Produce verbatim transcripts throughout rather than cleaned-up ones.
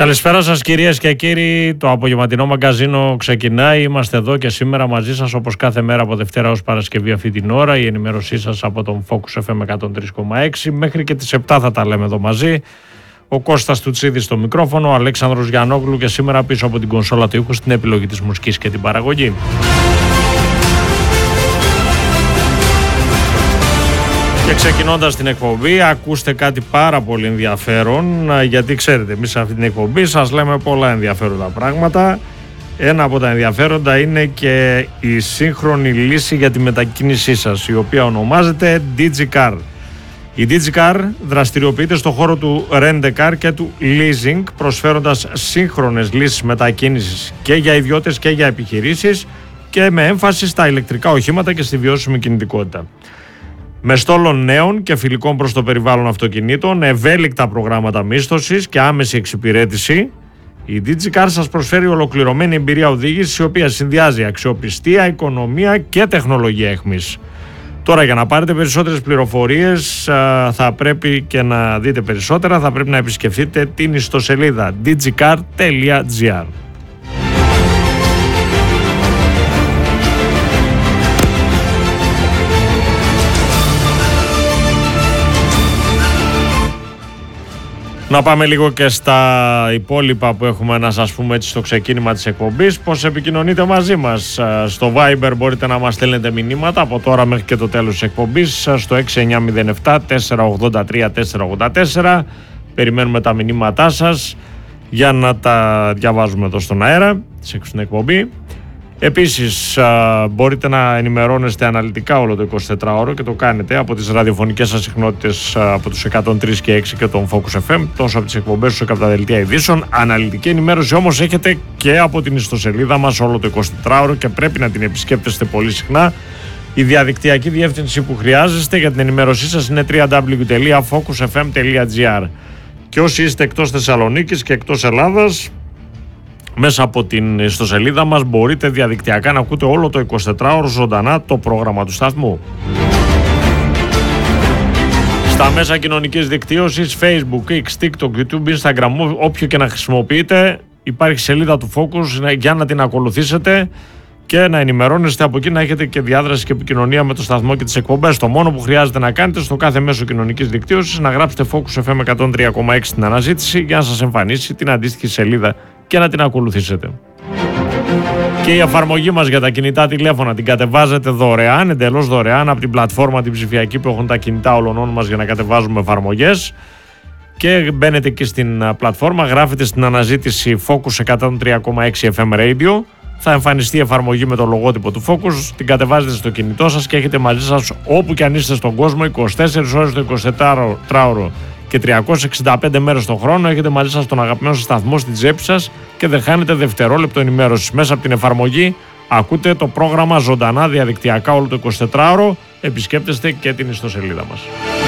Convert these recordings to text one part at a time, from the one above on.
Καλησπέρα σας κυρίες και κύριοι, το απογευματινό μαγκαζίνο ξεκινάει, είμαστε εδώ και σήμερα μαζί σας όπως κάθε μέρα από Δευτέρα ως Παρασκευή αυτή την ώρα, η ενημέρωσή σας από τον Focus εφ εμ εκατόν τρία κόμμα έξι, μέχρι και τις επτά θα τα λέμε εδώ μαζί. Ο Κώστας Τουτσίδης στο μικρόφωνο, ο Αλέξανδρος Γιαννόγλου και σήμερα πίσω από την κονσόλα του ήχου στην επιλογή της μουσικής και την παραγωγή. Και ξεκινώντας την εκπομπή, ακούστε κάτι πάρα πολύ ενδιαφέρον, γιατί ξέρετε, εμείς σε αυτή την εκπομπή σας λέμε πολλά ενδιαφέροντα πράγματα. Ένα από τα ενδιαφέροντα είναι και η σύγχρονη λύση για τη μετακίνησή σας, η οποία ονομάζεται DigiCar. Η DigiCar δραστηριοποιείται στον χώρο του Rent-A-Car και του Leasing, προσφέροντας σύγχρονες λύσεις μετακίνησης και για ιδιώτες και για επιχειρήσεις και με έμφαση στα ηλεκτρικά οχήματα και στη βιώσιμη κινητικότητα. Με στόλο νέων και φιλικών προς το περιβάλλον αυτοκινήτων, ευέλικτα προγράμματα μίσθωσης και άμεση εξυπηρέτηση, η DigiCar σας προσφέρει ολοκληρωμένη εμπειρία οδήγησης, η οποία συνδυάζει αξιοπιστία, οικονομία και τεχνολογία εχμής. Τώρα, για να πάρετε περισσότερες πληροφορίες θα πρέπει και να δείτε περισσότερα, θα πρέπει να επισκεφτείτε την ιστοσελίδα digicar τελεία gr. Να πάμε λίγο και στα υπόλοιπα που έχουμε να σας πούμε έτσι στο ξεκίνημα της εκπομπής. Πώς επικοινωνείτε μαζί μας. Στο Viber μπορείτε να μας στέλνετε μηνύματα από τώρα μέχρι και το τέλος της εκπομπής στο έξι εννιά μηδέν επτά τέσσερα ογδόντα τρία τέσσερα ογδόντα τέσσερα. Περιμένουμε τα μηνύματά σας για να τα διαβάζουμε εδώ στον αέρα, στην εκπομπή. Επίσης μπορείτε να ενημερώνεστε αναλυτικά όλο το εικοσιτετράωρο και το κάνετε από τις ραδιοφωνικές σας συχνότητες από τους εκατόν τρία και έξι και τον Focus εφ εμ, τόσο από τις εκπομπές όσο και από τα δελτία ειδήσεων. Αναλυτική ενημέρωση όμως έχετε και από την ιστοσελίδα μας όλο το εικοσιτετράωρο και πρέπει να την επισκέπτεστε πολύ συχνά. Η διαδικτυακή διεύθυνση που χρειάζεστε για την ενημέρωσή σας είναι double-u double-u double-u τελεία focus f m τελεία gr. Και όσοι είστε εκτός Θεσσαλονίκης και εκτός Ελλάδας, μέσα από την ιστοσελίδα μας μπορείτε διαδικτυακά να ακούτε όλο το εικοσιτετράωρο ζωντανά το πρόγραμμα του σταθμού. Στα μέσα κοινωνικής δικτύωσης, Facebook, X, TikTok, YouTube, Instagram, όποιο και να χρησιμοποιείτε, υπάρχει σελίδα του Focus για να την ακολουθήσετε και να ενημερώνεστε από εκεί, να έχετε και διάδραση και επικοινωνία με το σταθμό και τις εκπομπές. Το μόνο που χρειάζεται να κάνετε στο κάθε μέσο κοινωνικής δικτύωσης να γράψετε Focus εφ εμ εκατόν τρία κόμμα έξι στην αναζήτηση για να σας εμφανίσει την αντίστοιχη σελίδα και να την ακολουθήσετε. Και η εφαρμογή μας για τα κινητά τηλέφωνα την κατεβάζετε δωρεάν, εντελώς δωρεάν, από την πλατφόρμα την ψηφιακή που έχουν τα κινητά όλων μας για να κατεβάζουμε εφαρμογές. Και μπαίνετε εκεί στην πλατφόρμα, γράφετε στην αναζήτηση Focus εκατόν τρία κόμμα έξι εφ εμ Radio, θα εμφανιστεί η εφαρμογή με το λογότυπο του Focus, την κατεβάζετε στο κινητό σας και έχετε μαζί σας όπου και αν είστε στον κόσμο είκοσι τέσσερις ώρες το εικοσιτετράωρο και τριακόσιες εξήντα πέντε μέρες το χρόνο. Έχετε μαζί σας τον αγαπημένο σας σταθμό στην τσέπη σας και δεν χάνετε δευτερόλεπτο ενημέρωση. Μέσα από την εφαρμογή ακούτε το πρόγραμμα ζωντανά διαδικτυακά όλο το εικοσιτετράωρο. Επισκέπτεστε και την ιστοσελίδα μας.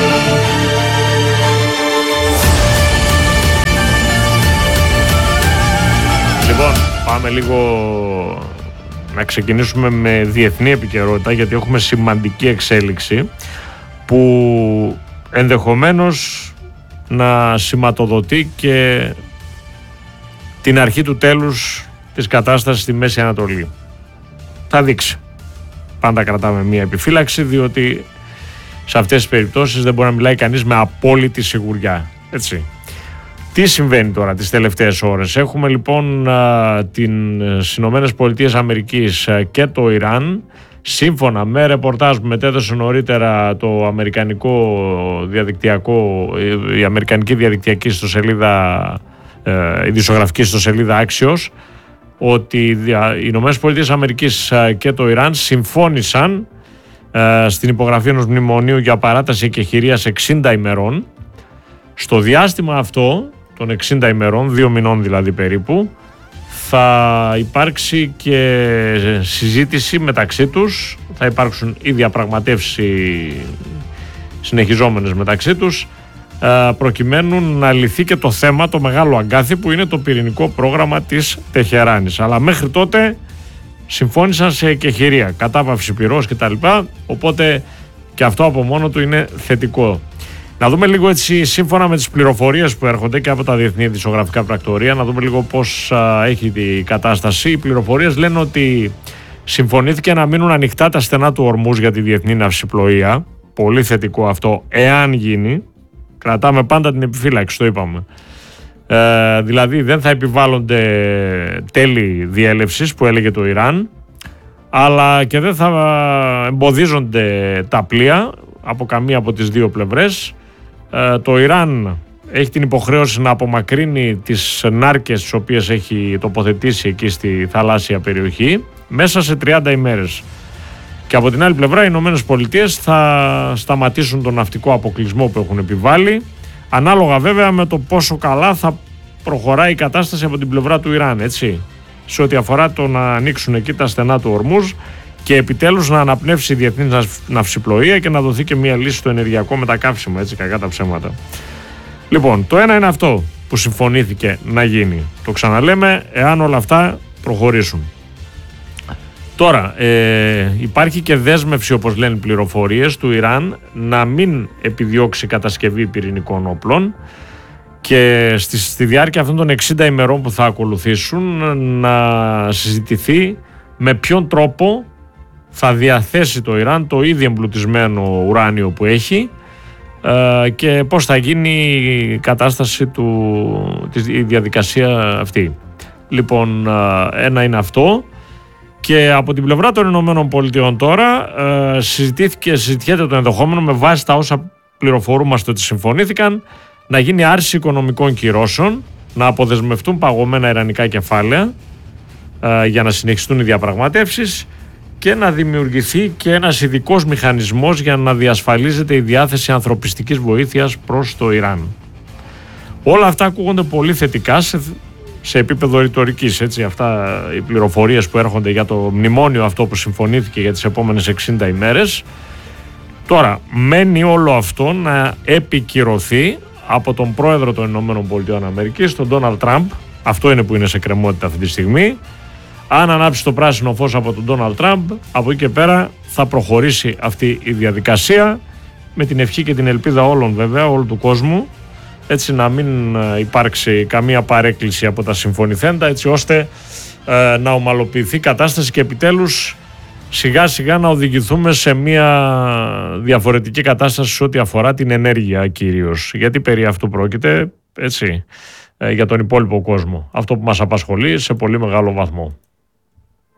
Λοιπόν, πάμε λίγο να ξεκινήσουμε με διεθνή επικαιρότητα, γιατί έχουμε σημαντική εξέλιξη που ενδεχομένως να σηματοδοτεί και την αρχή του τέλους της κατάστασης στη Μέση Ανατολή. Θα δείξει. Πάντα κρατάμε μία επιφύλαξη, διότι σε αυτές τις περιπτώσεις δεν μπορεί να μιλάει κανείς με απόλυτη σιγουριά. Έτσι. Τι συμβαίνει τώρα τις τελευταίες ώρες? Έχουμε λοιπόν τις Ηνωμένες Πολιτείες Αμερικής και το Ιράν. Σύμφωνα με ρεπορτάζ που μετέδωσε νωρίτερα το αμερικανικό διαδικτυακό, η αμερικανική διαδικτυακή ιστοσελίδα, η ειδησιογραφική ιστοσελίδα Axios, ότι οι Ηνωμένες Πολιτείες Αμερικής και το Ιράν συμφώνησαν στην υπογραφή ενός μνημονίου για παράταση εκεχηρίας εξήντα ημερών. Στο διάστημα αυτό των εξήντα ημερών, δύο μηνών δηλαδή περίπου, θα υπάρξει και συζήτηση μεταξύ τους, θα υπάρξουν οι διαπραγματεύσεις συνεχιζόμενες μεταξύ τους, προκειμένου να λυθεί και το θέμα, το μεγάλο αγκάθι που είναι το πυρηνικό πρόγραμμα της Τεχεράνης. Αλλά μέχρι τότε συμφώνησαν σε εκεχηρία, κατάπαυση πυρός κτλ. Οπότε και αυτό από μόνο του είναι θετικό. Να δούμε λίγο έτσι, σύμφωνα με τις πληροφορίες που έρχονται και από τα διεθνή ειδησιογραφικά πρακτορεία, να δούμε λίγο πώς α, έχει η κατάσταση. Οι πληροφορίες λένε ότι συμφωνήθηκε να μείνουν ανοιχτά τα στενά του Ορμούζ για τη διεθνή ναυσιπλοεία. Πολύ θετικό αυτό, εάν γίνει. Κρατάμε πάντα την επιφύλαξη, το είπαμε. Ε, δηλαδή δεν θα επιβάλλονται τέλη διέλευσης που έλεγε το Ιράν, αλλά και δεν θα εμποδίζονται τα πλοία από καμία από τις δύο πλευρές. Ε, το Ιράν έχει την υποχρέωση να απομακρύνει τις νάρκες τις οποίες έχει τοποθετήσει εκεί στη θαλάσσια περιοχή μέσα σε τριάντα ημέρες. Και από την άλλη πλευρά οι Ηνωμένες Πολιτείες θα σταματήσουν τον ναυτικό αποκλεισμό που έχουν επιβάλει, ανάλογα βέβαια με το πόσο καλά θα προχωράει η κατάσταση από την πλευρά του Ιράν, έτσι, σε ό,τι αφορά το να ανοίξουν εκεί τα στενά του Ορμούζ και επιτέλους να αναπνεύσει η διεθνή ναυσιπλοεία και να δοθεί και μια λύση στο ενεργειακό μετακαύσιμο, έτσι, κακά τα ψέματα. Λοιπόν, το ένα είναι αυτό που συμφωνήθηκε να γίνει. Το ξαναλέμε, εάν όλα αυτά προχωρήσουν. Τώρα, ε, υπάρχει και δέσμευση, όπως λένε πληροφορίες, του Ιράν να μην επιδιώξει κατασκευή πυρηνικών όπλων και στη, στη διάρκεια αυτών των εξήντα ημερών που θα ακολουθήσουν να συζητηθεί με ποιον τρόπο θα διαθέσει το Ιράν το ήδη εμπλουτισμένο ουράνιο που έχει ε, και πώς θα γίνει η κατάσταση του, της, η διαδικασία αυτή. Λοιπόν, ε, ένα είναι αυτό. Και από την πλευρά των Ηνωμένων Πολιτειών τώρα ε, συζητήθηκε, συζητιέται το ενδεχόμενο με βάση τα όσα πληροφορούμαστε ότι συμφωνήθηκαν να γίνει άρση οικονομικών κυρώσεων, να αποδεσμευτούν παγωμένα ιρανικά κεφάλαια ε, για να συνεχιστούν οι διαπραγματεύσεις και να δημιουργηθεί και ένας ειδικός μηχανισμός για να διασφαλίζεται η διάθεση ανθρωπιστικής βοήθειας προς το Ιράν. Όλα αυτά ακούγονται πολύ θετικά σε σε επίπεδο ρητορικής, έτσι, αυτά οι πληροφορίες που έρχονται για το μνημόνιο αυτό που συμφωνήθηκε για τις επόμενες εξήντα ημέρες. Τώρα, μένει όλο αυτό να επικυρωθεί από τον πρόεδρο των Ηνωμένων Πολιτειών Αμερικής, τον Ντόναλντ Τραμπ. Αυτό είναι που είναι σε κρεμότητα αυτή τη στιγμή. Αν ανάψει το πράσινο φως από τον Ντόναλντ Τραμπ, από εκεί και πέρα θα προχωρήσει αυτή η διαδικασία, με την ευχή και την ελπίδα όλων βέβαια, όλου του κόσμου, έτσι να μην υπάρξει καμία παρέκκληση από τα συμφωνηθέντα, έτσι ώστε ε, να ομαλοποιηθεί η κατάσταση και επιτέλους σιγά σιγά να οδηγηθούμε σε μια διαφορετική κατάσταση σε ό,τι αφορά την ενέργεια κυρίως, γιατί περί αυτού πρόκειται, έτσι, ε, για τον υπόλοιπο κόσμο, αυτό που μας απασχολεί σε πολύ μεγάλο βαθμό.